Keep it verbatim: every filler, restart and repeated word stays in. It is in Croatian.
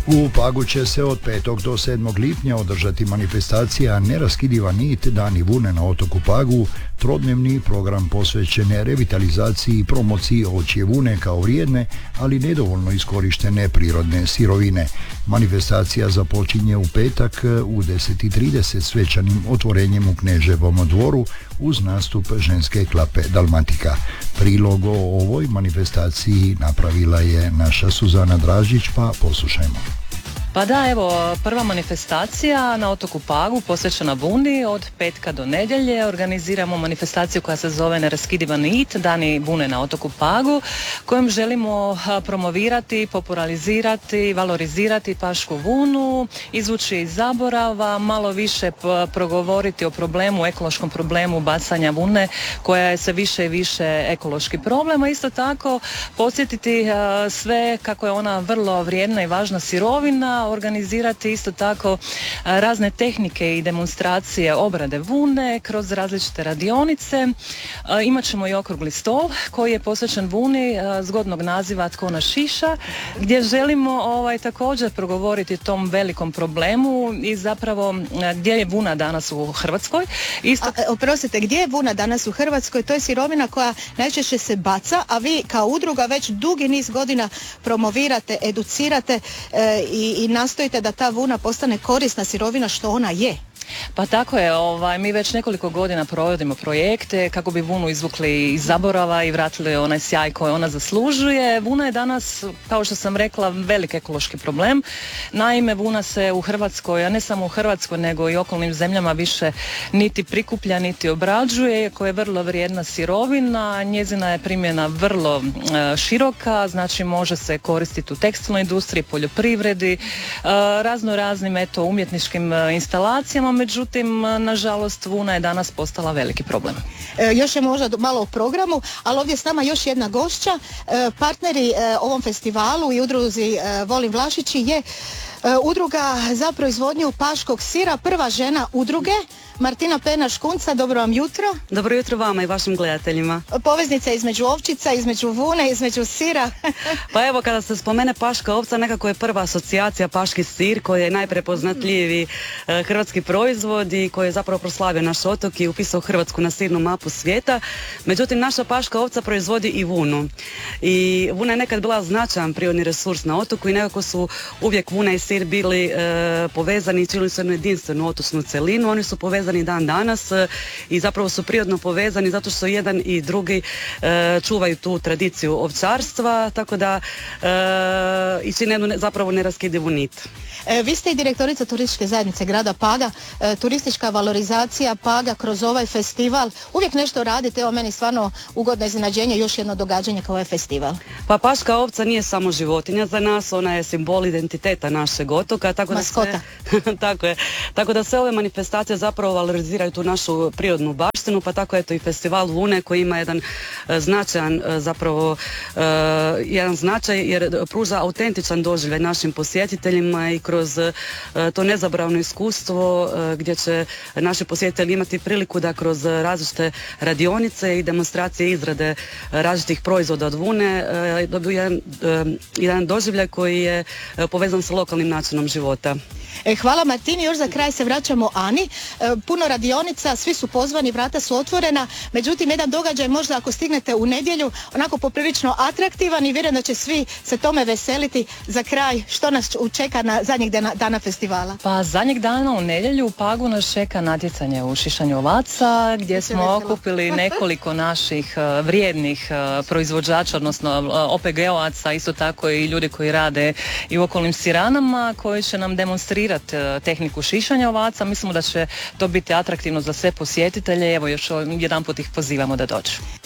U Pagu će se od petog do sedmog lipnja održati manifestacija Neraskidiva nit Dani vune na otoku Pagu, trodnevni program posvećen revitalizaciji i promociji ovčje vune kao vrijedne, ali nedovoljno iskorištene prirodne sirovine. Manifestacija započinje u petak u deset i trideset svečanim otvorenjem u Kneževom dvoru uz nastup ženske klape Dalmatika. Prilog o ovoj manifestaciji napravila je naša Suzana Dražić, pa poslušajmo. Pa da, evo, prva manifestacija na otoku Pagu posvećena vuni od petka do nedjelje. Organiziramo manifestaciju koja se zove Neraskidiva nit Dani vune na otoku Pagu, kojom želimo promovirati, popularizirati, valorizirati pašku vunu, izvući iz zaborava, malo više progovoriti o problemu, ekološkom problemu bacanja vune, koja je sve više i više ekološki problem, a isto tako podsjetiti sve kako je ona vrlo vrijedna i važna sirovina, organizirati isto tako razne tehnike i demonstracije obrade vune kroz različite radionice. Imat ćemo i okrugli stol koji je posvećen vuni zgodnog naziva Tko nas šiša, gdje želimo ovaj, također progovoriti o tom velikom problemu i zapravo gdje je vuna danas u Hrvatskoj. Isto... A, oprostite, gdje je vuna danas u Hrvatskoj? To je sirovina koja najčešće se baca, a vi kao udruga već dugi niz godina promovirate, educirate e, i, i nastojite da ta vuna postane korisna sirovina što ona je. Pa tako je, ovaj, mi već nekoliko godina provodimo projekte kako bi vunu izvukli iz zaborava i vratili onaj sjaj koji ona zaslužuje. Vuna je danas, kao što sam rekla, velik ekološki problem. Naime, vuna se u Hrvatskoj, a ne samo u Hrvatskoj, nego i okolnim zemljama više niti prikuplja, niti obrađuje, koja je vrlo vrijedna sirovina. Njezina je primjena vrlo e, široka, znači može se koristiti u tekstilnoj industriji, poljoprivredi, e, razno raznim eto, umjetničkim e, instalacijama. Međutim, nažalost, vuna je danas postala veliki problem. E, još je možda malo o programu, ali ovdje s nama još jedna gošća. E, partneri e, ovom festivalu i udruzi e, Volim Vlašići je e, udruga za proizvodnju paškog sira, prva žena udruge, Martina Pernar-Škunca. Dobro vam jutro. Dobro jutro vama i vašim gledateljima. Poveznica između ovčica, između vune, između sira. Pa evo, kada se spomene paška ovca, nekako je prva asocijacija paški sir, koji je najprepoznatljiviji e, hrvatski proizvod i koji je zapravo proslavio naš otok i upisao Hrvatsku na sirnu mapu svijeta. Međutim, naša paška ovca proizvodi i vunu. I vuna je nekad bila značajan prirodni resurs na otoku i nekako su uvijek vuna i sir bili e, povezani i činili su jednu jedinstvenu otočnu celinu. Oni su povezani dan danas i zapravo su prirodno povezani zato što jedan i drugi e, čuvaju tu tradiciju ovčarstva, tako da e, i čine jednu zapravo neraskidivu nit. E, vi ste i direktorica turističke zajednice grada Paga, e, turistička valorizacija Paga kroz ovaj festival. Uvijek nešto radite, evo meni stvarno ugodno iznenađenje, još jedno događanje kao ovaj festival. Pa paška ovca nije samo životinja za nas, ona je simbol identiteta našeg otoka. Tako Maskota. Da sve, tako je. Tako da sve ove manifestacije zapravo valoriziraju tu našu prirodnu baštinu, pa tako je to i festival vune koji ima jedan e, značajan e, zapravo e, jedan značaj jer pruža autentičan doživljaj našim posjetiteljima i kroz e, to nezabravno iskustvo e, gdje će naši posjetitelji imati priliku da kroz različite radionice i demonstracije izrade različitih proizvoda od vune e, dobiju jedan, e, jedan doživljaj koji je e, povezan sa lokalnim načinom života. E, hvala Martini, još za kraj se vraćamo Ani. E, puno radionica, svi su pozvani, vrata su otvorena, međutim jedan događaj možda ako stignete u nedjelju, onako poprilično atraktivan i vjerujem da će svi se tome veseliti. Za kraj, što nas čeka na zadnjeg dana, dana festivala? Pa zadnjeg dana u nedjelju u Pagu nas čeka natjecanje u šišanju ovaca, gdje smo veselo. okupili nekoliko naših uh, vrijednih uh, proizvođača, odnosno uh, O P G-ovaca, isto tako i ljudi koji rade i u okolnim siranama, koji će nam demonstrirati tehniku šišanja ovaca. Mislimo da će to biti atraktivno za sve posjetitelje. Evo još jedan put ih pozivamo da dođu.